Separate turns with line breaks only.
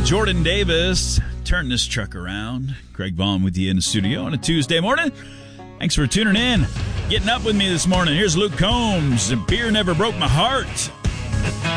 Jordan Davis, turn this truck around. Greg Vaughn with you in the studio on a Tuesday morning. Thanks for tuning in. Getting up with me this morning. Here's Luke Combs. Beer never broke my heart.